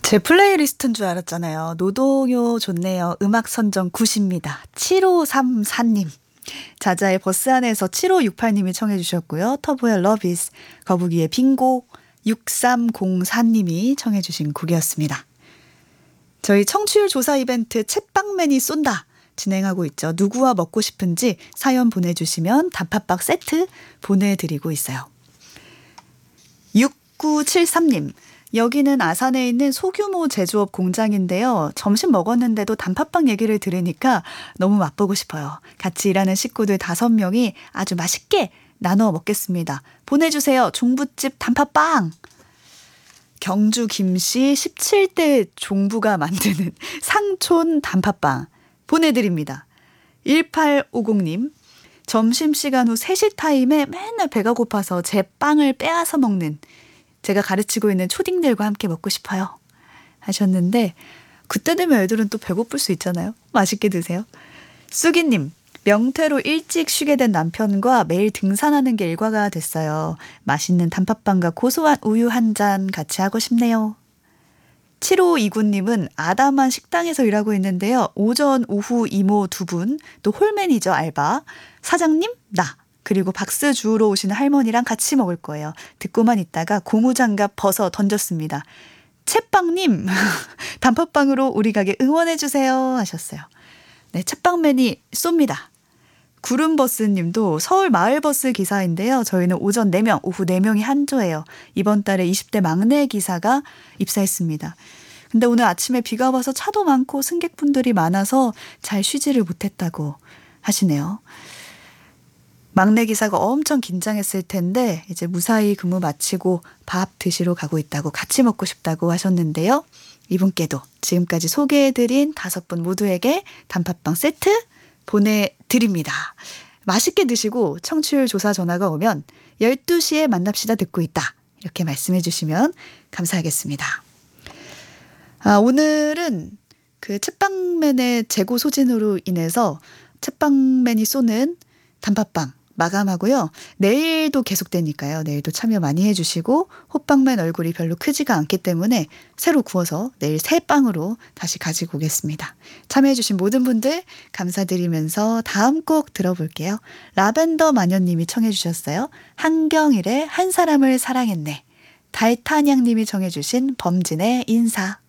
제 플레이리스트인 줄 알았잖아요. 노동요 좋네요. 음악 선정 굿입니다. 7534님. 자자의 버스 안에서 7568님이 청해 주셨고요. 터보의 Love Is, 거북이의 빙고 6304님이 청해 주신 곡이었습니다. 저희 청취율 조사 이벤트 챗빵맨이 쏜다 진행하고 있죠. 누구와 먹고 싶은지 사연 보내주시면 단팥빵 세트 보내드리고 있어요. 6973님. 여기는 아산에 있는 소규모 제조업 공장인데요. 점심 먹었는데도 단팥빵 얘기를 들으니까 너무 맛보고 싶어요. 같이 일하는 식구들 5명이 아주 맛있게 나눠 먹겠습니다. 보내주세요. 종부집 단팥빵. 경주 김씨 17대 종부가 만드는 상촌 단팥빵 보내드립니다. 1850님. 점심시간 후 3시 타임에 맨날 배가 고파서 제 빵을 빼앗아 먹는 제가 가르치고 있는 초딩들과 함께 먹고 싶어요 하셨는데, 그때 되면 애들은 또 배고플 수 있잖아요. 맛있게 드세요. 쑥이님. 명태로 일찍 쉬게 된 남편과 매일 등산하는 게 일과가 됐어요. 맛있는 단팥빵과 고소한 우유 한 잔 같이 하고 싶네요. 7529님은 아담한 식당에서 일하고 있는데요. 오전, 오후 이모 2분, 또 홀맨이죠, 알바. 사장님, 나. 그리고 박스 주우러 오시는 할머니랑 같이 먹을 거예요. 듣고만 있다가 고무장갑 벗어 던졌습니다. 채빵님, 단팥빵으로 우리 가게 응원해주세요 하셨어요. 네, 채빵맨이 쏩니다. 구름버스님도 서울 마을버스 기사인데요. 저희는 오전 4명, 오후 4명이 한 조예요. 이번 달에 20대 막내 기사가 입사했습니다. 근데 오늘 아침에 비가 와서 차도 많고 승객분들이 많아서 잘 쉬지를 못했다고 하시네요. 막내 기사가 엄청 긴장했을 텐데 이제 무사히 근무 마치고 밥 드시러 가고 있다고, 같이 먹고 싶다고 하셨는데요. 이분께도 지금까지 소개해드린 5분 모두에게 단팥빵 세트 보내드립니다. 맛있게 드시고 청취율 조사 전화가 오면 12시에 만납시다 듣고 있다 이렇게 말씀해 주시면 감사하겠습니다. 오늘은 그 챗빵맨의 재고 소진으로 인해서 챗빵맨이 쏘는 단팥빵 마감하고요. 내일도 계속되니까요. 내일도 참여 많이 해주시고, 호빵맨 얼굴이 별로 크지가 않기 때문에 새로 구워서 내일 새 빵으로 다시 가지고 오겠습니다. 참여해주신 모든 분들 감사드리면서 다음 곡 들어볼게요. 라벤더 마녀님이 청해 주셨어요. 한경일의 한 사람을 사랑했네. 달타냥님이 청해 주신 범진의 인사.